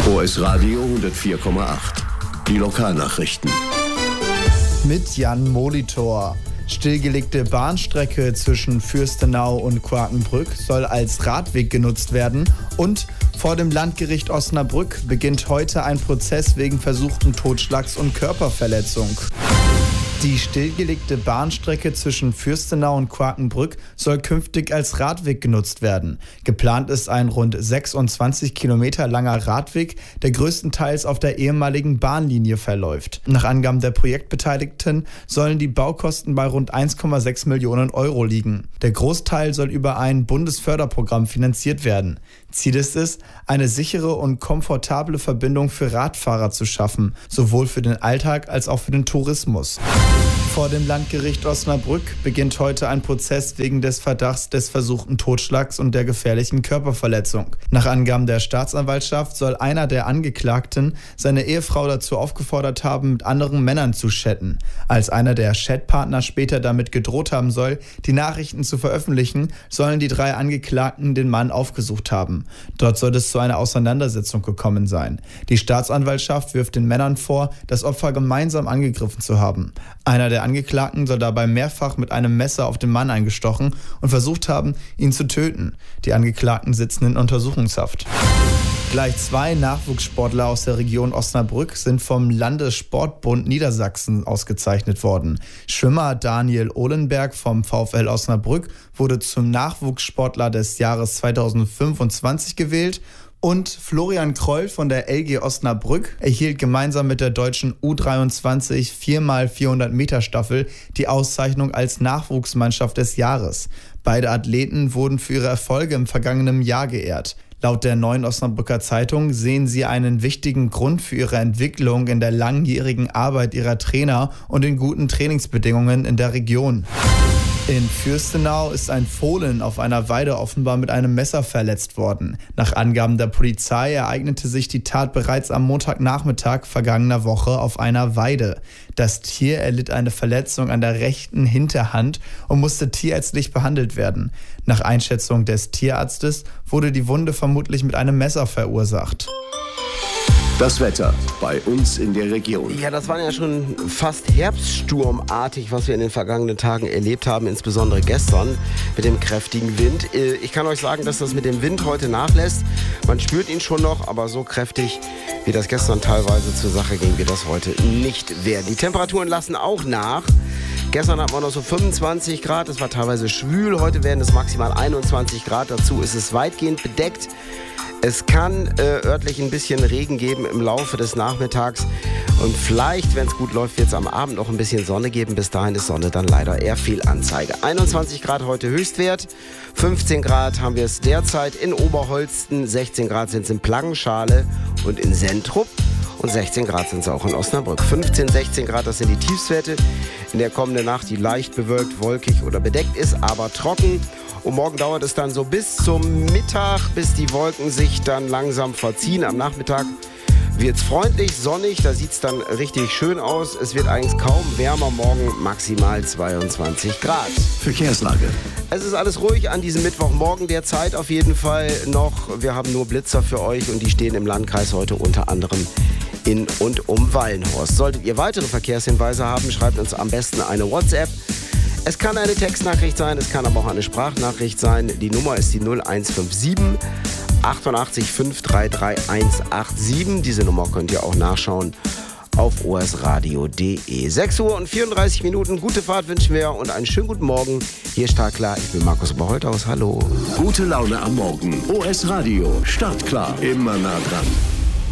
OS Radio 104,8. Die Lokalnachrichten. Mit Jan Molitor. Stillgelegte Bahnstrecke zwischen Fürstenau und Quakenbrück soll als Radweg genutzt werden und vor dem Landgericht Osnabrück beginnt heute ein Prozess wegen versuchten Totschlags und Körperverletzung. Die stillgelegte Bahnstrecke zwischen Fürstenau und Quakenbrück soll künftig als Radweg genutzt werden. Geplant ist ein rund 26 Kilometer langer Radweg, der größtenteils auf der ehemaligen Bahnlinie verläuft. Nach Angaben der Projektbeteiligten sollen die Baukosten bei rund 1,6 Millionen Euro liegen. Der Großteil soll über ein Bundesförderprogramm finanziert werden. Ziel ist es, eine sichere und komfortable Verbindung für Radfahrer zu schaffen, sowohl für den Alltag als auch für den Tourismus. Vor dem Landgericht Osnabrück beginnt heute ein Prozess wegen des Verdachts des versuchten Totschlags und der gefährlichen Körperverletzung. Nach Angaben der Staatsanwaltschaft soll einer der Angeklagten seine Ehefrau dazu aufgefordert haben, mit anderen Männern zu chatten. Als einer der Chatpartner später damit gedroht haben soll, die Nachrichten zu veröffentlichen, sollen die 3 Angeklagten den Mann aufgesucht haben. Dort soll es zu einer Auseinandersetzung gekommen sein. Die Staatsanwaltschaft wirft den Männern vor, das Opfer gemeinsam angegriffen zu haben. Einer der Angeklagten soll dabei mehrfach mit einem Messer auf den Mann eingestochen und versucht haben, ihn zu töten. Die Angeklagten sitzen in Untersuchungshaft. Gleich 2 Nachwuchssportler aus der Region Osnabrück sind vom Landessportbund Niedersachsen ausgezeichnet worden. Schwimmer Daniel Ohlenberg vom VfL Osnabrück wurde zum Nachwuchssportler des Jahres 2025 gewählt. Und Florian Kroll von der LG Osnabrück erhielt gemeinsam mit der deutschen U23 4x400 Meter Staffel die Auszeichnung als Nachwuchsmannschaft des Jahres. Beide Athleten wurden für ihre Erfolge im vergangenen Jahr geehrt. Laut der Neuen Osnabrücker Zeitung sehen sie einen wichtigen Grund für ihre Entwicklung in der langjährigen Arbeit ihrer Trainer und in guten Trainingsbedingungen in der Region. In Fürstenau ist ein Fohlen auf einer Weide offenbar mit einem Messer verletzt worden. Nach Angaben der Polizei ereignete sich die Tat bereits am Montagnachmittag vergangener Woche auf einer Weide. Das Tier erlitt eine Verletzung an der rechten Hinterhand und musste tierärztlich behandelt werden. Nach Einschätzung des Tierarztes wurde die Wunde vermutlich mit einem Messer verursacht. Das Wetter bei uns in der Region. Ja, das war ja schon fast herbststurmartig, was wir in den vergangenen Tagen erlebt haben, insbesondere gestern mit dem kräftigen Wind. Ich kann euch sagen, dass das mit dem Wind heute nachlässt. Man spürt ihn schon noch, aber so kräftig, wie das gestern teilweise zur Sache ging, wird das heute nicht werden. Die Temperaturen lassen auch nach. Gestern hatten wir noch so 25 Grad, es war teilweise schwül. Heute werden es maximal 21 Grad. Dazu ist es weitgehend bedeckt. Es kann örtlich ein bisschen Regen geben im Laufe des Nachmittags und vielleicht, wenn es gut läuft, wird es am Abend noch ein bisschen Sonne geben. Bis dahin ist Sonne dann leider eher Fehlanzeige. 21 Grad heute Höchstwert, 15 Grad haben wir es derzeit in Oberholsten, 16 Grad sind es in Plangenschale und in Sentrup und 16 Grad sind es auch in Osnabrück. 15, 16 Grad, das sind die Tiefstwerte. In der kommenden Nacht, die leicht bewölkt, wolkig oder bedeckt ist, aber trocken. Und morgen dauert es dann so bis zum Mittag, bis die Wolken sich dann langsam verziehen. Am Nachmittag wird es freundlich, sonnig, da sieht es dann richtig schön aus. Es wird eigentlich kaum wärmer, morgen maximal 22 Grad. Verkehrslage. Es ist alles ruhig an diesem Mittwochmorgen derzeit auf jeden Fall noch. Wir haben nur Blitzer für euch und die stehen im Landkreis heute unter anderem in und um Wallenhorst. Solltet ihr weitere Verkehrshinweise haben, schreibt uns am besten eine WhatsApp. Es kann eine Textnachricht sein, es kann aber auch eine Sprachnachricht sein. Die Nummer ist die 0157 88 533 187. Diese Nummer könnt ihr auch nachschauen auf osradio.de. 6 Uhr und 34 Minuten. Gute Fahrt wünschen wir und einen schönen guten Morgen. Hier ist Startklar. Ich bin Markus Oberholthaus. Hallo. Gute Laune am Morgen. OS Radio. Startklar. Immer nah dran.